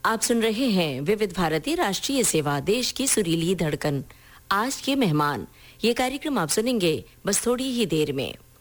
आप सुन रहे हैं विविध भारती राष्ट्रीय सेवा, देश की सुरीली धड़कन। आज के मेहमान, ये कार्यक्रम आप सुनेंगे बस थोड़ी ही देर में।